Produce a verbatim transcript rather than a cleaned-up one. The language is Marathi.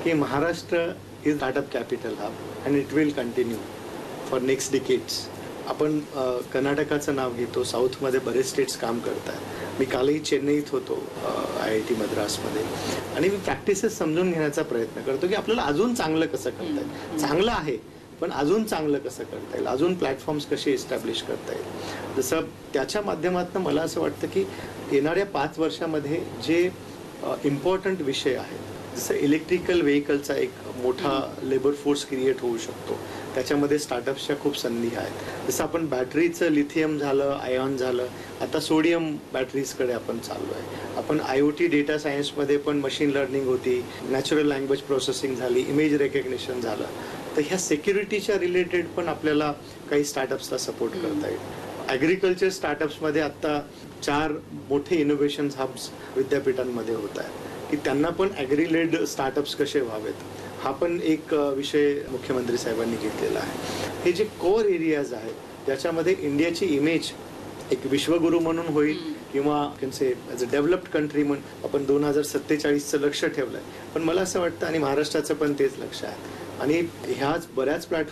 की Maharashtra is startup capital hub and it will continue for next decades. आपण कर्नाटकाचं नाव घेतो, साऊथमध्ये बरेच स्टेट्स काम करतात. मी कालही चेन्नईत होतो आय आय टी मद्रासमध्ये, आणि मी प्रॅक्टिसेस समजून घेण्याचा प्रयत्न करतो की आपल्याला अजून चांगलं कसं करता येईल. चांगलं आहे पण अजून चांगलं कसं करता येईल, अजून प्लॅटफॉर्म्स कसे एस्टॅब्लिश करता येईल. जसं त्याच्या माध्यमातून मला असं वाटतं की येणाऱ्या पाच वर्षामध्ये जे इम्पॉर्टंट विषय आहेत, जसं इलेक्ट्रिकल व्हेकलचा एक मोठा लेबर फोर्स क्रिएट होऊ शकतो, त्याच्यामध्ये स्टार्टअप्सच्या खूप संधी आहेत. जसं आपण बॅटरीचं लिथियम झालं, आयॉन झालं, आता सोडियम बॅटरीजकडे आपण चाललो आहे. आपण आय ओ टी डेटा सायन्समध्ये पण मशीन लर्निंग होती, नॅचरल लँग्वेज प्रोसेसिंग झाली, इमेज रेकग्निशन झालं. तर ह्या सिक्युरिटीच्या रिलेटेड पण आपल्याला काही स्टार्टअप्सला सपोर्ट करता येईल. ॲग्रिकल्चर स्टार्टअप्समध्ये आत्ता चार मोठे इनोव्हेशन हब्स विद्यापीठांमध्ये होत आहेत की त्यांना पण ॲग्री लेड स्टार्टअप्स कसे व्हावेत, हा पण एक विषय मुख्यमंत्री साहेबांनी घेतलेला आहे. हे जे कोर एरियाज आहेत ज्याच्यामध्ये इंडियाची इमेज एक विश्वगुरू म्हणून होईल किंवा can as a developed country म्हणून आपण दोन हजार सत्तेचाळीसचं लक्ष ठेवलं आहे. पण मला असं वाटतं, आणि महाराष्ट्राचं पण तेच लक्ष आहे, आणि ह्याच बऱ्याच प्लॅटफॉर्म